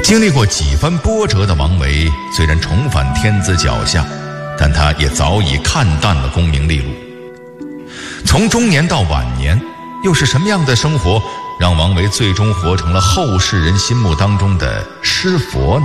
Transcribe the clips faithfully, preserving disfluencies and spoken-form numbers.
经历过几番波折的王维，虽然重返天子脚下，但他也早已看淡了功名利禄。从中年到晚年，又是什么样的生活让王维最终活成了后世人心目当中的诗佛呢？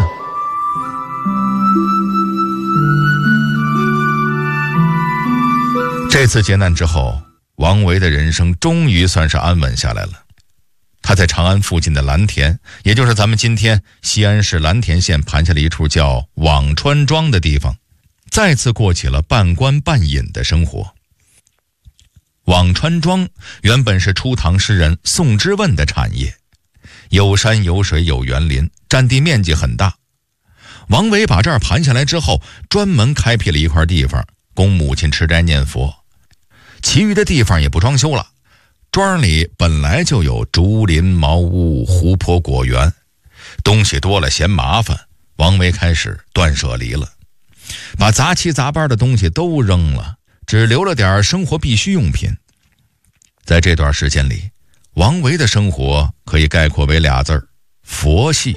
这次劫难之后，王维的人生终于算是安稳下来了。他在长安附近的蓝田，也就是咱们今天西安市蓝田县盘下了一处叫辋川庄的地方，再次过起了半官半隐的生活。辋川庄原本是初唐诗人宋之问的产业，有山有水有园林，占地面积很大。王维把这儿盘下来之后，专门开辟了一块地方供母亲吃斋念佛，其余的地方也不装修了。庄里本来就有竹林茅屋湖泊果园，东西多了嫌麻烦，王维开始断舍离了，把杂七杂八的东西都扔了，只留了点生活必需用品。在这段时间里，王维的生活可以概括为俩字儿：佛系。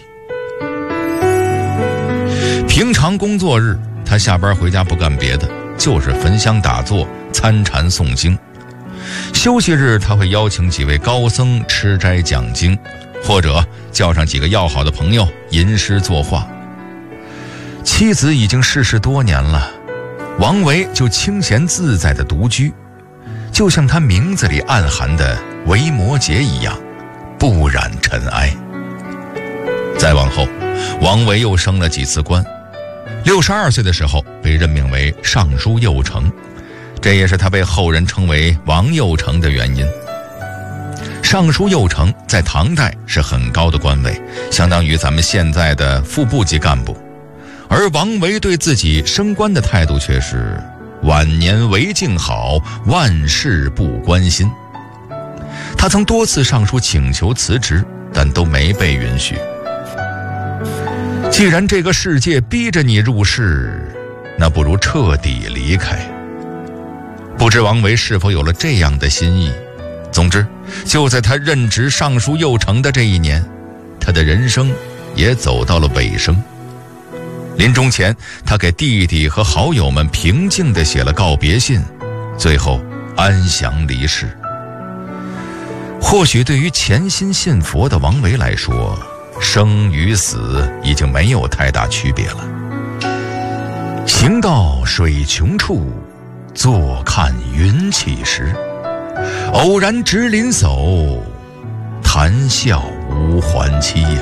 平常工作日，他下班回家不干别的，就是焚香打坐、参禅诵经。休息日，他会邀请几位高僧吃斋讲经，或者叫上几个要好的朋友吟诗作画。妻子已经逝世多年了，王维就清闲自在的独居，就像他名字里暗含的维摩诘一样，不染尘埃。再往后，王维又升了几次官，六十二岁的时候被任命为尚书右丞，这也是他被后人称为王右丞的原因。尚书右丞在唐代是很高的官位，相当于咱们现在的副部级干部。而王维对自己升官的态度却是晚年为静好，万事不关心。他曾多次上书请求辞职，但都没被允许。既然这个世界逼着你入世，那不如彻底离开。不知王维是否有了这样的心意。总之，就在他任职尚书右丞的这一年，他的人生也走到了尾声。临终前，他给弟弟和好友们平静地写了告别信，最后安详离世。或许对于潜心信佛的王维来说，生与死已经没有太大区别了。行到水穷处，坐看云起时，偶然值林叟，谈笑无还期呀。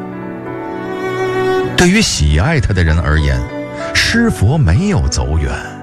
对于喜爱他的人而言，诗佛没有走远，